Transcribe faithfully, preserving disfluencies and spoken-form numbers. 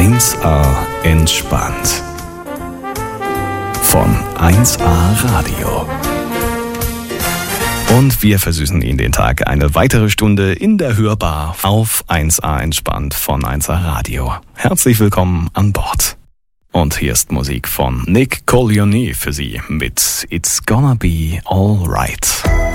eins A entspannt. Von eins A Radio. Und wir versüßen Ihnen den Tag eine weitere Stunde in der Hörbar auf eins A entspannt von eins A Radio. Herzlich willkommen an Bord. Und hier ist Musik von Nick Collioni für Sie mit It's Gonna Be Alright.